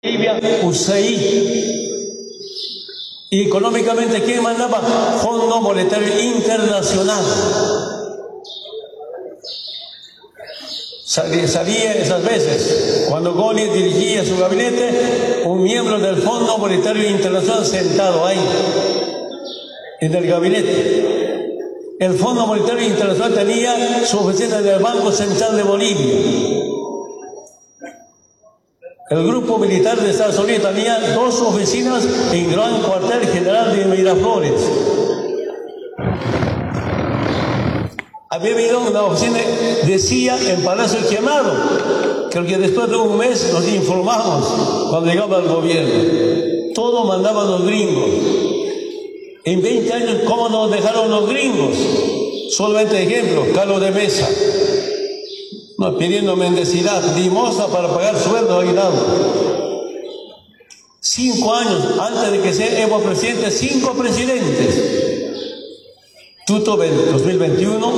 Bolivia, USAID. Y económicamente, ¿quién mandaba? Fondo Monetario Internacional. Salía esas veces, cuando Goli dirigía su gabinete, un miembro del Fondo Monetario Internacional sentado ahí, en el gabinete. El Fondo Monetario Internacional tenía su oficina en el Banco Central de Bolivia. El grupo militar de Estados Unidos tenía 2 oficinas en Gran Cuartel General de Miraflores. Había habido una oficina de CIA en Palacio Quemado. Creo que después de un mes nos informamos cuando llegaba el gobierno. Todo mandaban los gringos. En 20 años, ¿cómo nos dejaron los gringos? Solamente ejemplo, Carlos de Mesa. No, pidiendo mendicidad, limosna para pagar sueldo aguinaldo. 5 años antes de que sea Evo presidente, 5 presidentes. Tuto 2021,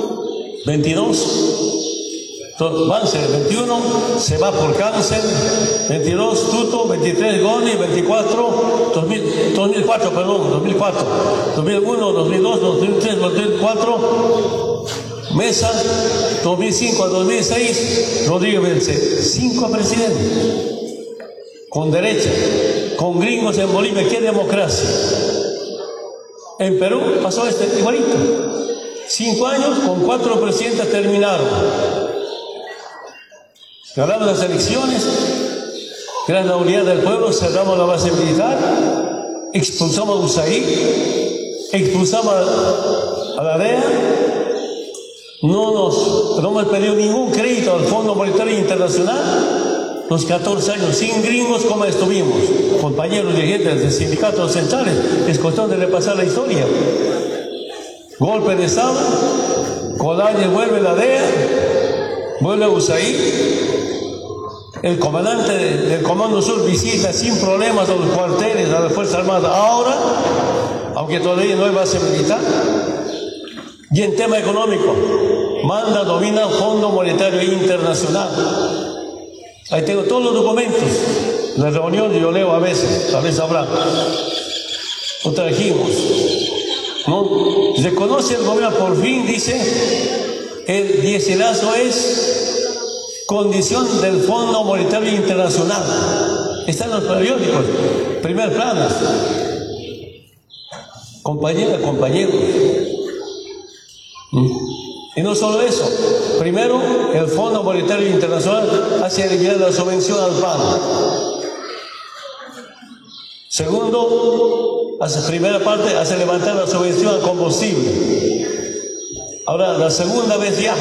22, Vance 21, se va por cáncer, 22 Tuto, 23 Goni, 24, 2004, 2001, 2002, 2003, 2004, Mesa, 2005 a 2006, Rodrigo Belce, 5 presidentes, con derecha, con gringos en Bolivia, ¿qué democracia? En Perú pasó igualito. 5 años con 4 presidentes terminaron. Ganamos las elecciones, gran la unidad del pueblo, cerramos la base militar, expulsamos a USAID, expulsamos a la DEA, no hemos pedido ningún crédito al Fondo Monetario Internacional. Los 14 años sin gringos, como estuvimos, compañeros dirigentes de sindicatos centrales, es cuestión de repasar la historia. Golpe de Estado, Colañez vuelve la DEA, vuelve a USAID, el comandante del Comando Sur visita sin problemas a los cuarteles, a las Fuerzas Armadas, ahora, aunque todavía no hay base militar. Y en tema económico, domina el Fondo Monetario Internacional. Ahí tengo todos los documentos. En la reunión yo leo a veces habrá. Lo trajimos. ¿No? Reconoce el gobierno, por fin dice, el diéselazo es condición del Fondo Monetario Internacional. Está en los periódicos, primer plano. Compañeros. Y no solo eso, primero el Fondo Monetario Internacional hace eliminar la subvención al pan. Segundo, primera parte, hace levantar la subvención al combustible. Ahora, la segunda vez ya.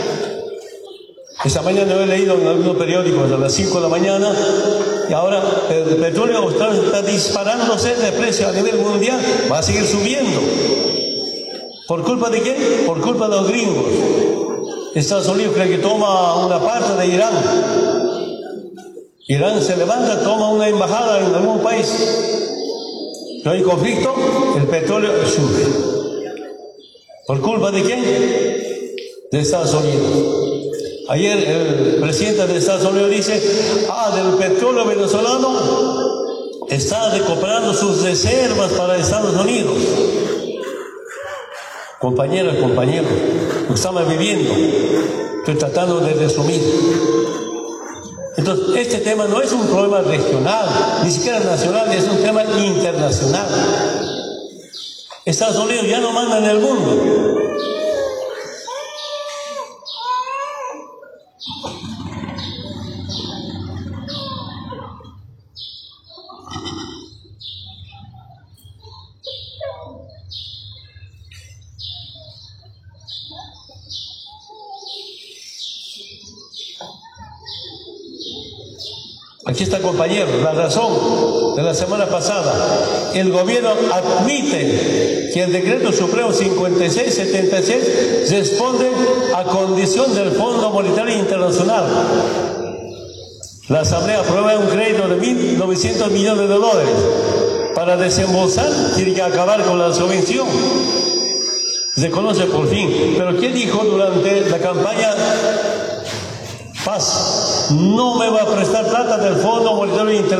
Esta mañana lo he leído en algunos periódicos a las 5 de la mañana, y ahora el petróleo está disparándose de precio a nivel mundial, va a seguir subiendo. ¿Por culpa de quién? Por culpa de los gringos. Estados Unidos cree que toma una parte de Irán. Irán se levanta, toma una embajada en algún país. No hay conflicto, el petróleo sube. ¿Por culpa de quién? De Estados Unidos. Ayer el presidente de Estados Unidos dice, del petróleo venezolano está recuperando sus reservas para Estados Unidos. Compañeros, lo estamos viviendo. Estoy tratando de resumir. Entonces, este tema no es un problema regional, ni siquiera nacional, es un tema internacional. Estados Unidos ya no manda en el mundo. Aquí está, compañero, la razón de la semana pasada. El gobierno admite que el decreto supremo 5676 responde a condición del Fondo Monetario Internacional. La Asamblea aprueba un crédito de $1.900 millones para desembolsar, tiene que acabar con la subvención. Se conoce por fin. Pero ¿qué dijo durante la campaña Paz? no me va a prestar plata del Fondo Monetario Internacional.